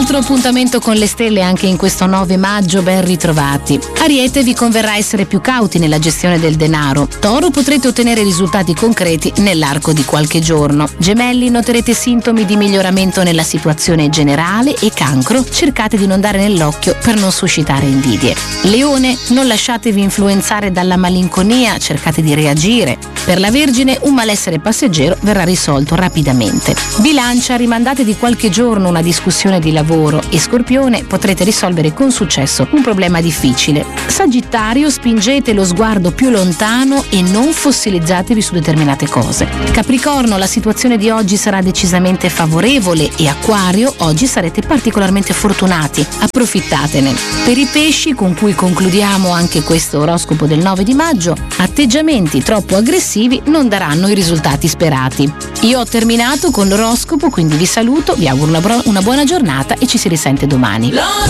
altro appuntamento con le stelle anche in questo 9 maggio, ben ritrovati. Ariete, vi converrà essere più cauti nella gestione del denaro. Toro, potrete ottenere risultati concreti nell'arco di qualche giorno. Gemelli, noterete sintomi di miglioramento nella situazione generale e Cancro, cercate di non dare nell'occhio per non suscitare invidie. Leone, non lasciatevi influenzare dalla malinconia, cercate di reagire. Per la Vergine, un malessere passeggero verrà risolto rapidamente. Bilancia, rimandate di qualche giorno una discussione di lavoro e Scorpione, potrete risolvere con successo un problema difficile. Sagittario, spingete lo sguardo più lontano e non fossilizzatevi su determinate cose. Capricorno, la situazione di oggi sarà decisamente favorevole e Acquario, oggi sarete particolarmente fortunati, approfittatene. Per i pesci, con cui concludiamo anche questo oroscopo del 9 di maggio, atteggiamenti troppo aggressivi non daranno i risultati sperati. Io ho terminato con l'oroscopo, quindi vi saluto, vi auguro una buona giornata e ci si risente domani.